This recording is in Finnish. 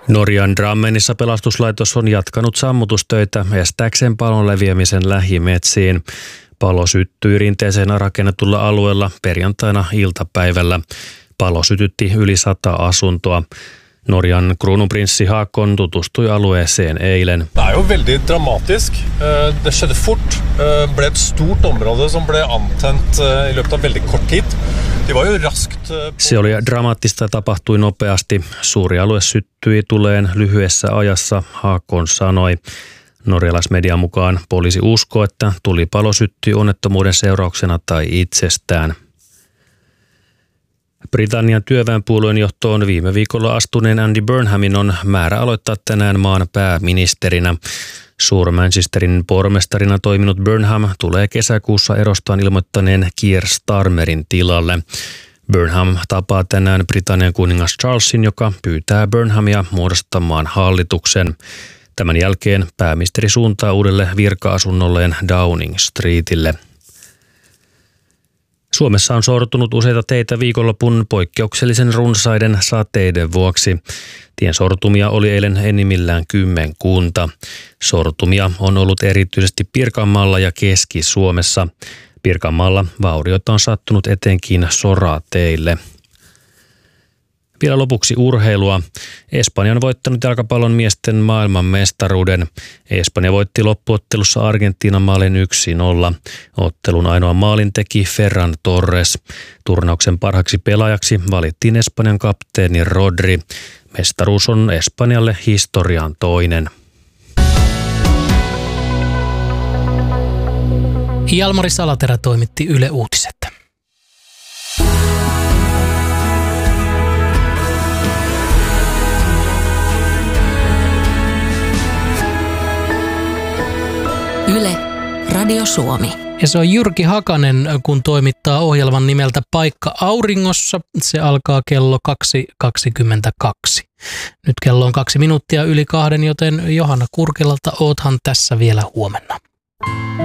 Norjan Drammenissa pelastuslaitos on jatkanut sammutustöitä estääkseen palon leviämisen lähimetsiin. Palo syttyi rinteeseen rakennetulla alueella perjantaina iltapäivällä. Palo sytytti yli 100 asuntoa. Norjan kruununprinssi Haakon tutustui alueeseen eilen. Det er jo veldig dramatisk. Det skjedde fort. Ble et stort område som ble antent i løpet av veldig kort tid. De var jo raskt. Se oli dramaattista, tapahtui nopeasti. Suuri alue syttyi tuleen lyhyessä ajassa, Haakon sanoi. Norjalaismedian mukaan poliisi uskoo, että tulipalo syttyi onnettomuuden seurauksena tai itsestään. Britannian työväenpuolueen johtoon viime viikolla astuneen Andy Burnhamin on määrä aloittaa tänään maan pääministerinä. Suur-Manchesterin pormestarina toiminut Burnham tulee kesäkuussa erostaan ilmoittaneen Keir Starmerin tilalle. Burnham tapaa tänään Britannian kuningas Charlesin, joka pyytää Burnhamia muodostamaan hallituksen. Tämän jälkeen pääministeri suuntaa uudelle virka-asunnolleen Downing Streetille. Suomessa on sortunut useita teitä viikonlopun poikkeuksellisen runsaiden sateiden vuoksi. Tien sortumia oli eilen enimmillään 10. Sortumia on ollut erityisesti Pirkanmaalla ja Keski-Suomessa. Pirkanmaalla vaurioita on sattunut etenkin sorateille. Vielä lopuksi urheilua. Espanja on voittanut jalkapallon miesten maailmanmestaruuden. Espanja voitti loppuottelussa Argentiinan maalin 1-0. Ottelun ainoa maalin teki Ferran Torres. Turnauksen parhaaksi pelaajaksi valittiin Espanjan kapteeni Rodri. Mestaruus on Espanjalle historian toinen. Jalmari Salaterä toimitti Yle Uutiset. Yle, Radio Suomi. Ja se on Jyrki Hakanen, kun toimittaa ohjelman nimeltä Paikka auringossa. Se alkaa kello 2.22. Nyt kello on 2 minuuttia yli 2, joten Johanna Kurkelalta oothan tässä vielä huomenna.